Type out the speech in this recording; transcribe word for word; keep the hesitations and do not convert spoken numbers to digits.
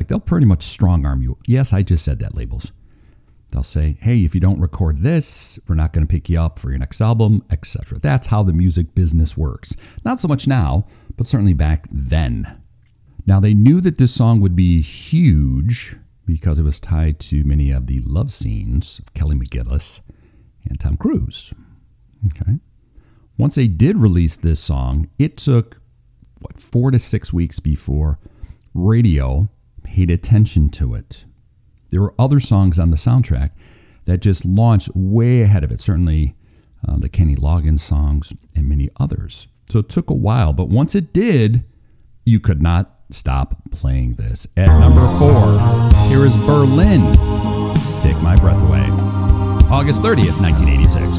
they'll pretty much strong arm you. Yes, I just said that, labels. They'll say, hey, if you don't record this, we're not going to pick you up for your next album, et cetera. That's how the music business works. Not so much now, but certainly back then. Now, they knew that this song would be huge because it was tied to many of the love scenes of Kelly McGillis and Tom Cruise. Okay. Once they did release this song, it took, what, four to six weeks before radio paid attention to it. There were other songs on the soundtrack that just launched way ahead of it, certainly uh, the Kenny Loggins songs and many others. So it took a while, but once it did, you could not stop playing this. At number four, here is Berlin, Take My Breath Away. August thirtieth, nineteen eighty-six.